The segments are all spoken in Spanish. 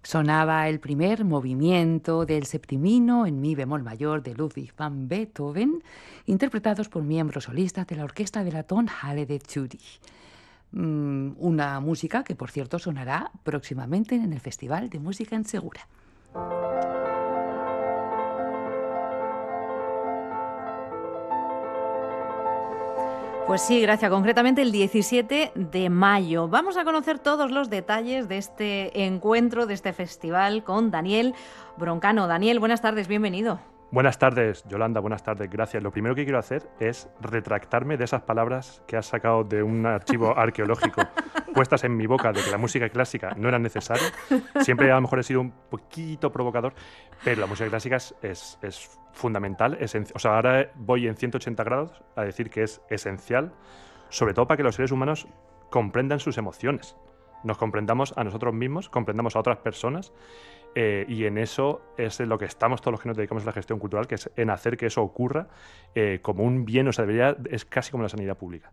Sonaba el primer movimiento del septimino en mi bemol mayor de Ludwig van Beethoven, interpretados por miembros solistas de la orquesta de la Tonhalle de Zürich. Una música que, por cierto, sonará próximamente en el Festival de Música en Segura. Pues sí, Gracia, concretamente el 17 de mayo. Vamos a conocer todos los detalles de este encuentro, de este festival, con Daniel Broncano. Daniel, buenas tardes, bienvenido. Buenas tardes, Yolanda, buenas tardes, gracias. Lo primero que quiero hacer es retractarme de esas palabras que has sacado de un archivo arqueológico puestas en mi boca de que la música clásica no era necesaria. Siempre a lo mejor he sido un poquito provocador, pero la música clásica es fundamental. O sea, ahora voy en 180 grados a decir que es esencial, sobre todo para que los seres humanos comprendan sus emociones. Nos comprendamos a nosotros mismos, comprendamos a otras personas. Y en eso es en lo que estamos todos los que nos dedicamos a la gestión cultural, que es en hacer que eso ocurra como un bien, o sea, es casi como la sanidad pública.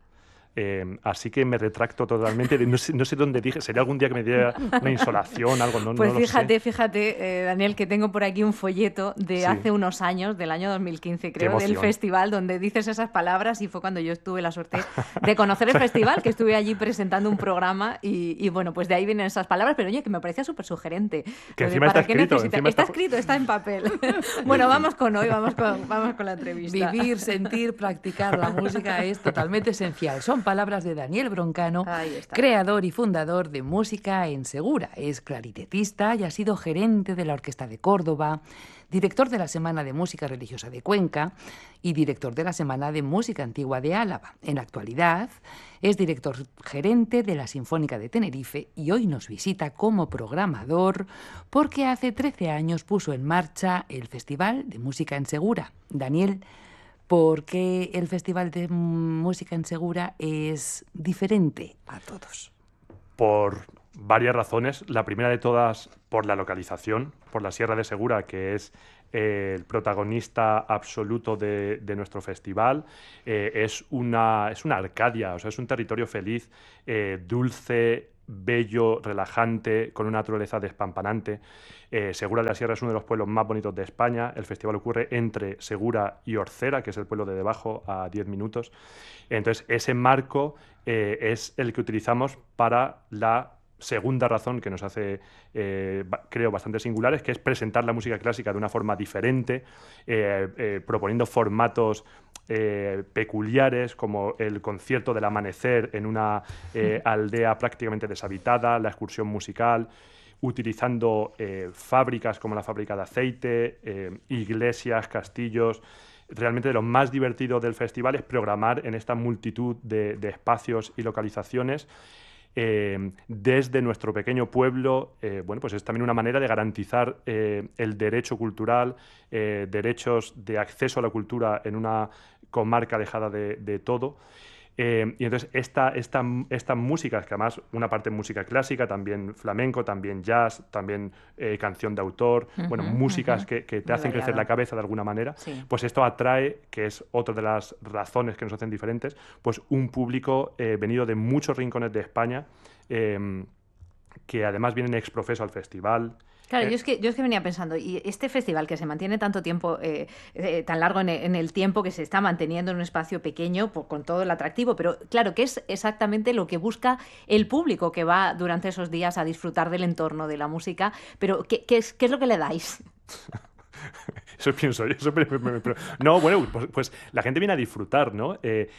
Así que me retracto totalmente. No sé dónde dije. Sería algún día que me diera una insolación, algo, no, pues no lo sé. Fíjate, Daniel, que tengo por aquí un folleto de hace unos años, del año 2015, creo, del festival, donde dices esas palabras, y fue cuando yo tuve la suerte de conocer el festival, que estuve allí presentando un programa, y bueno, pues de ahí vienen esas palabras, pero oye, que me parecía súper sugerente. Que encima está escrito. Está escrito, está en papel. Bueno, vamos con la entrevista. Vivir, sentir, practicar la música es totalmente esencial. Son palabras de Daniel Broncano, creador y fundador de Música en Segura. Es clarinetista y ha sido gerente de la Orquesta de Córdoba, director de la Semana de Música Religiosa de Cuenca y director de la Semana de Música Antigua de Álava. En la actualidad es director gerente de la Sinfónica de Tenerife y hoy nos visita como programador porque hace 13 años puso en marcha el Festival de Música en Segura. Daniel, ¿por qué el Festival de Música en Segura es diferente a todos? Por varias razones. La primera de todas, por la localización, por la Sierra de Segura, que es el protagonista absoluto de nuestro festival. Es una Arcadia, o sea, es un territorio feliz, dulce, bello, relajante, con una naturaleza despampanante. Segura de la Sierra es uno de los pueblos más bonitos de España. El festival ocurre entre Segura y Orcera, que es el pueblo de debajo, a 10 minutos. Entonces, ese marco es el que utilizamos para la segunda razón que nos hace, creo, bastante singulares, que es presentar la música clásica de una forma diferente, proponiendo formatos peculiares, como el concierto del amanecer en una aldea prácticamente deshabitada, la excursión musical, utilizando fábricas como la fábrica de aceite, iglesias, castillos. Realmente lo más divertido del festival es programar en esta multitud de espacios y localizaciones desde nuestro pequeño pueblo. Bueno, pues es también una manera de garantizar el derecho cultural, derechos de acceso a la cultura en una comarca alejada de todo. Y entonces estas músicas, que además una parte música clásica, también flamenco, también jazz, también canción de autor, músicas que te hacen crecer la cabeza de alguna manera, pues esto atrae, que es otra de las razones que nos hacen diferentes, pues un público venido de muchos rincones de España, que además vienen exprofeso al festival. Claro, yo es que venía pensando, y este festival que se mantiene tanto tiempo, tan largo en el tiempo, que se está manteniendo en un espacio pequeño, con todo el atractivo, pero claro, ¿qué es exactamente lo que busca el público que va durante esos días a disfrutar del entorno de la música? Pero, ¿qué es lo que le dais? Eso pienso yo. No, bueno, pues la gente viene a disfrutar, ¿no?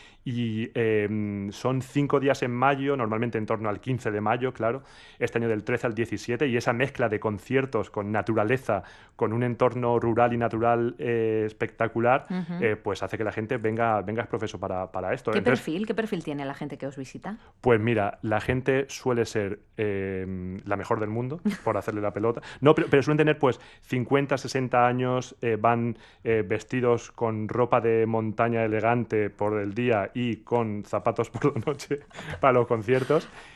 Son 5 días en mayo, normalmente en torno al 15 de mayo, claro. Este año del 13 al 17, y esa mezcla de conciertos con naturaleza, con un entorno rural y natural espectacular, pues hace que la gente venga exprofeso para esto. ¿Qué perfil tiene la gente que os visita? Pues mira, la gente suele ser la mejor del mundo, por hacerle la pelota. No, pero suelen tener pues 50, 60 años, van vestidos con ropa de montaña elegante por el día y con zapatos por la noche para los conciertos.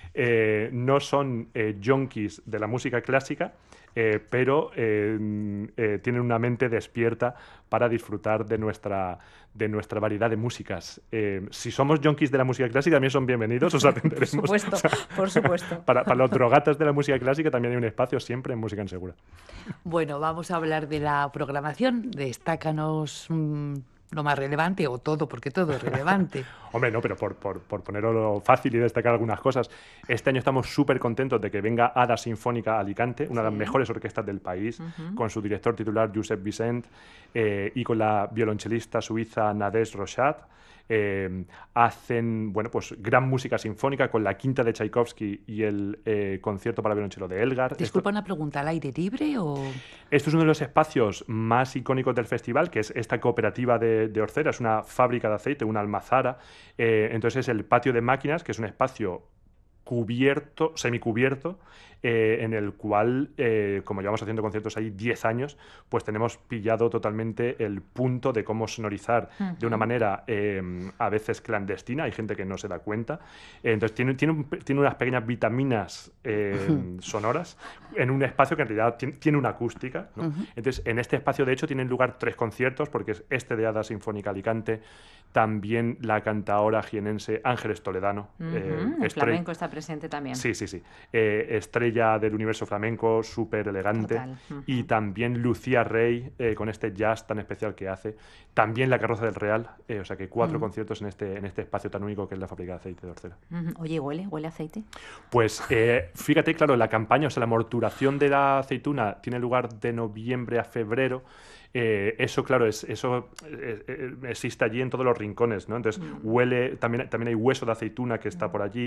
no son yonkis de la música clásica, pero tienen una mente despierta para disfrutar de nuestra variedad de músicas. Si somos yonkis de la música clásica, también son bienvenidos, os atenderemos. Por supuesto, por supuesto. Para los drogatas de la música clásica también hay un espacio siempre en Música en Segura. Bueno, vamos a hablar de la programación. Destácanos lo más relevante, o todo, porque todo es relevante. Hombre, no, pero por ponerlo fácil y destacar algunas cosas, este año estamos súper contentos de que venga Ada Sinfónica a Alicante, una de las mejores orquestas del país, con su director titular Josep Vicent y con la violonchelista suiza Nadège Rochat. Hacen pues gran música sinfónica con la quinta de Tchaikovsky y el concierto para violonchelo de Elgar. Disculpa, una pregunta, ¿al aire libre o...? Esto es uno de los espacios más icónicos del festival, que es esta cooperativa de Orcera, es una fábrica de aceite, una almazara. Entonces es el patio de máquinas, que es un espacio cubierto, semicubierto, en el cual, como llevamos haciendo conciertos ahí 10 años, pues tenemos pillado totalmente el punto de cómo sonorizar de una manera a veces clandestina, hay gente que no se da cuenta. Entonces tiene unas pequeñas vitaminas sonoras en un espacio que en realidad tiene una acústica, ¿no? Entonces en este espacio de hecho tienen lugar 3 conciertos, porque es este de Ada Sinfónica Alicante, también la cantaora jienense Ángeles Toledano. El flamenco está presente también. Sí. Estrella del universo flamenco, súper elegante. Y también Lucía Rey, con este jazz tan especial que hace. También La Carroza del Real. O sea que 4 conciertos en este espacio tan único que es la fábrica de aceite de Orcera. Oye, ¿huele aceite? Pues fíjate, claro, la campaña, o sea, la morturación de la aceituna tiene lugar de noviembre a febrero. Eso, claro, existe allí en todos los rincones, ¿no? Entonces huele, también hay hueso de aceituna que está por allí.